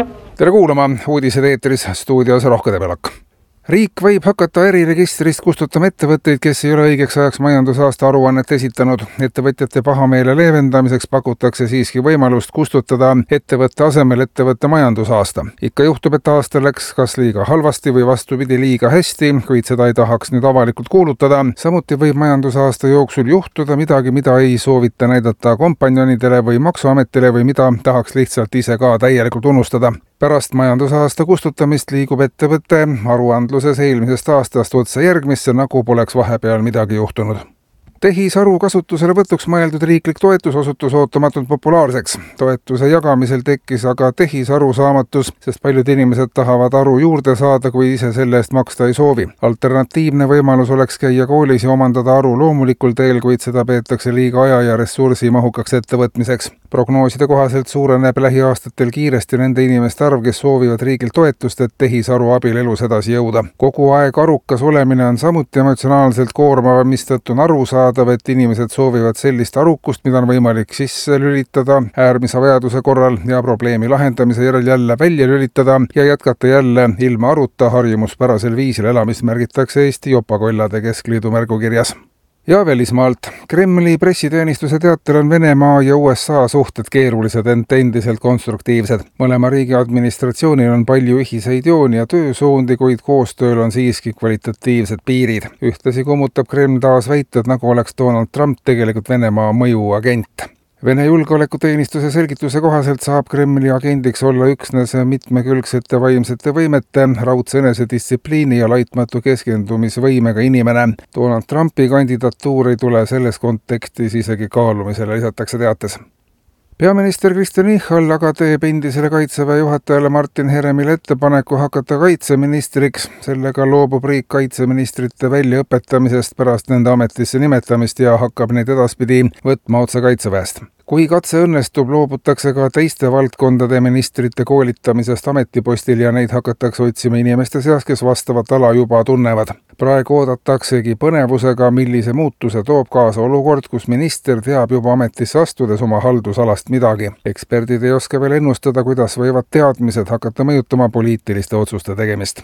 Tere kuulama, uudised eetris, stuudios Rohke Debelak. Riik võib hakata äriregistrist kustutama ettevõtteid, kes ei ole õigeks ajaks majandusaasta aruannet esitanud. Ettevõtjate pahameele leevendamiseks pakutakse siiski võimalust kustutada ettevõtte asemel ettevõtte majandusaasta. Ikka juhtub, et aasta läks kas liiga halvasti või vastupidi liiga hästi, kuid seda ei tahaks nüüd avalikult kuulutada. Samuti võib majandusaasta jooksul juhtuda midagi, mida ei soovita näidata kompanjonidele või maksuametile või mida tahaks lihtsalt ise ka täielikult unustada. Pärast majandusaasta kustutamist liigub ettevõtte aruandluses eelmisest aastast otse järgmisse, nagu poleks vahepeal midagi juhtunud. Tehisaru kasutusele võtuks mõeldud riiklik toetus osutus ootamatult populaarseks. Toetuse jagamisel tekkis aga tehisarusaamatus, sest paljud inimesed tahavad aru juurde saada, kui ise selle eest maksta ei soovi. Alternatiivne võimalus oleks käia koolis ja omandada aru loomulikul teel, kuid seda peetakse liiga aja- ja ressursimahukaks ettevõtmiseks. Prognooside kohaselt suureneb lähiaastatel kiiresti nende inimeste arv, kes soovivad riigilt toetust, et tehisaru abil elus edasi jõuda. Kogu aeg arukas olemine on samuti emotsionaalselt koormav, mistõttu on arusaadav, et inimesed soovivad sellist arukust, mida on võimalik sisse lülitada äärmise vajaduse korral ja probleemi lahendamise järel jälle välja lülitada ja jätkata jälle ilma aruta harjumuspärasel viisil elamist, märgitakse Eesti Jopakollade Keskliidu märgukirjas. Ja välismaalt. Kremli pressiteenistuse teatel on Venemaa ja USA suhted keerulised, ent endiselt konstruktiivsed. Mõlema riigi administratsioonil on palju ühiseid jooni ja töösuundi, kuid koostööl on siiski kvalitatiivsed piirid. Ühtlasi kummutab Kreml taas väited, nagu oleks Donald Trump tegelikult Venemaa mõjuagent. Vene julgeolekuteenistuse selgituse kohaselt saab Kremli agendiks olla üksnes mitmekülgsete vaimsete võimete, raudse enesedistsipliini ja laitmatu keskendumisvõimega inimene. Donald Trumpi kandidatuur ei tule selles kontekstis isegi kaalumisele, lisatakse teates. Peaminister Kristen Michal aga teeb endisele kaitseväe juhatajale Martin Heremile ettepaneku hakata kaitseministriks. Sellega loobub riik kaitseministrite väljaõpetamisest pärast nende ametisse nimetamist ja hakkab neid edaspidi võtma otse kaitseväest. Kui katse õnnestub, loobutakse ka teiste valdkondade ministrite koolitamisest ametipostil ja neid hakatakse otsima inimeste seas, kes vastavat ala juba tunnevad. Praegu oodataksegi põnevusega, millise muutuse toob kaasa olukord, kus minister teab juba ametisse astudes oma haldusalast midagi. Eksperdid ei oska veel ennustada, kuidas võivad teadmised hakata mõjutama poliitiliste otsuste tegemist.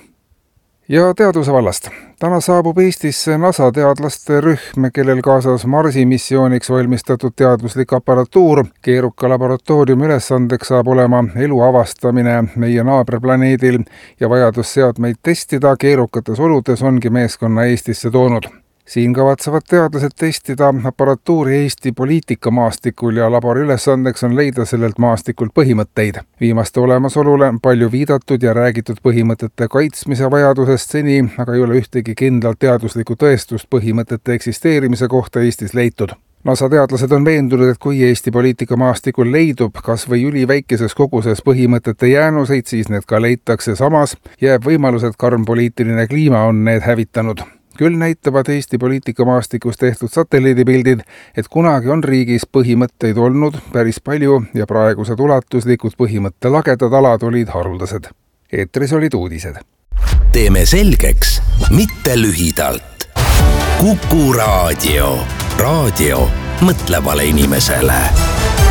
Ja teaduse vallast. Täna saabub Eestisse NASA teadlaste rühm, kellel kaasas Marsi missiooniks valmistatud teaduslik aparatuur. Keeruka laboratooriumi ülesandeks saab olema elu avastamine meie naaberplaneedil ja vajadus seadmeid testida keerukates oludes ongi meeskonna Eestisse toonud. Siin kavatsevad teadlased testida aparatuuri Eesti poliitikamaastikul ja labori ülesandeks on leida sellelt maastikult põhimõtteid. Viimaste olemasolule on palju viidatud ja räägitud põhimõtete kaitsmise vajadusest seni, aga ei ole ühtegi kindlalt teaduslikku tõestust põhimõtete eksisteerimise kohta Eestis leitud. NASA teadlased on veendunud, et kui Eesti poliitikamaastikul leidub kas või üliväikeses koguses põhimõtete jäänuseid, siis need ka leitakse, samas jääb võimalus, et karm poliitiline kliima on need hävitanud. Küll näitavad Eesti poliitikamaastikust tehtud satelliidipildid, et kunagi on riigis põhimõtteid olnud päris palju ja praegused ulatuslikud põhimõttelagedad alad olid haruldased. Eetris olid uudised. Teeme selgeks, mitte lühidalt. Kuku Raadio. Raadio mõtlevale inimesele.